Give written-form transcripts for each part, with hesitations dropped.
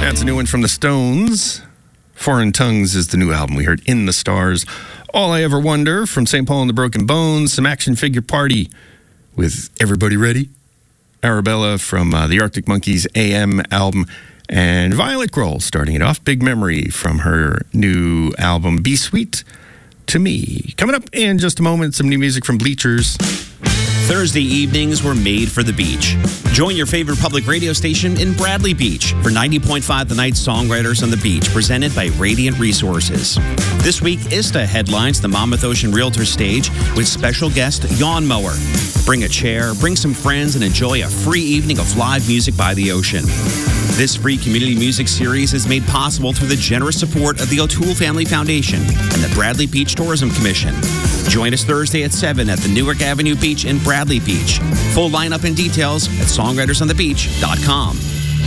That's a new one from the Stones. Foreign Tongues is the new album. We heard In the Stars. All I Ever Wonder from St. Paul and the Broken Bones. Some Action Figure Party with Everybody Ready. Arabella from the Arctic Monkeys AM album. And Violet Grohl starting it off. Big Memory from her new album Be Sweet to Me. Coming up in just a moment, some new music from Bleachers. Thursday evenings were made for the beach. Join your favorite public radio station in Bradley Beach for 90.5 The Night Songwriters on the Beach, presented by Radiant Resources. This week, ISTA headlines the Monmouth Ocean Realtors stage with special guest Yawn Mower. Bring a chair, bring some friends, and enjoy a free evening of live music by the ocean. This free community music series is made possible through the generous support of the O'Toole Family Foundation and the Bradley Beach Tourism Commission. Join us Thursday at 7 at the Newark Avenue Beach in Bradley Beach. Full lineup and details at songwritersonthebeach.com.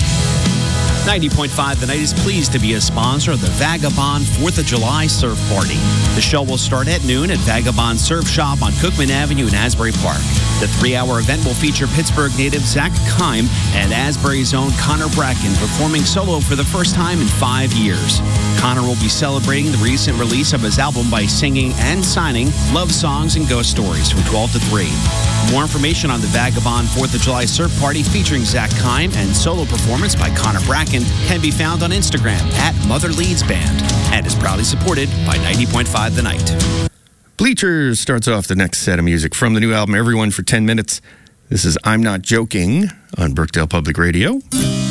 90.5 The Night is pleased to be a sponsor of the Vagabond 4th of July Surf Party. The show will start at noon at Vagabond Surf Shop on Cookman Avenue in Asbury Park. The 3-hour event will feature Pittsburgh native Zach Kime and Asbury's own Connor Bracken performing solo for the first time in 5 years. Connor will be celebrating the recent release of his album by singing and signing love songs and ghost stories from 12 to 3. More information on the Vagabond 4th of July Surf Party featuring Zach Kime and solo performance by Connor Bracken can be found on Instagram at Mother Leeds Band and is proudly supported by 90.5 The Night. Bleachers starts off the next set of music from the new album Everyone for 10 Minutes. This is I'm Not Joking on Brookdale Public Radio.